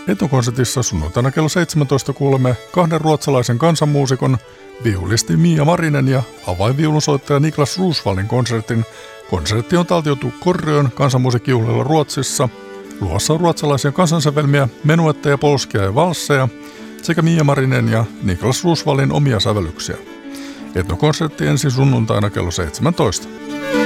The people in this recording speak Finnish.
Etnokonsertissa sunnuntaina kello 17 kuulemme 2 ruotsalaisen kansanmuusikon, viulisti Mia Marinen ja avainviulunsoittaja Niklas Rosvallin konsertin. Konsertti on taltioitu Korrön kansanmusiikkijuhlilla Ruotsissa. Luvassa on ruotsalaisia kansansävelmiä, menuetteja, polskia ja valsseja sekä Mia Marinen ja Niklas Rosvallin omia sävellyksiä. Etnokonsertti ensi sunnuntaina kello 17.